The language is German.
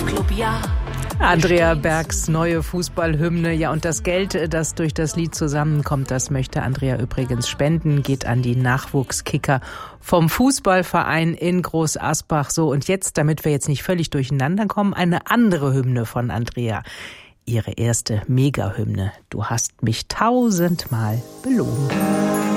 Golfclub, ja. Andrea Bergs neue Fußballhymne. Ja, und das Geld, das durch das Lied zusammenkommt, das möchte Andrea übrigens spenden, geht an die Nachwuchskicker vom Fußballverein in Groß Asbach. So, und jetzt, damit wir jetzt nicht völlig durcheinander kommen, eine andere Hymne von Andrea. Ihre erste Megahymne. Du hast mich 1000-mal belogen.